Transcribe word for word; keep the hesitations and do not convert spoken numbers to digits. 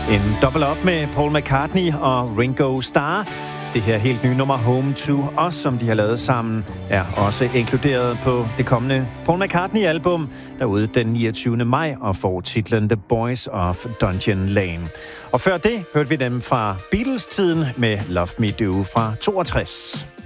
En double up med Paul McCartney og Ringo Starr. Det her helt nye nummer Home to Us, som de har lavet sammen, er også inkluderet på det kommende Paul McCartney-album, derude den niogtyvende maj og får titlen The Boys of Dungeon Lane. Og før det hørte vi dem fra Beatles-tiden med Love Me Do fra toogtres.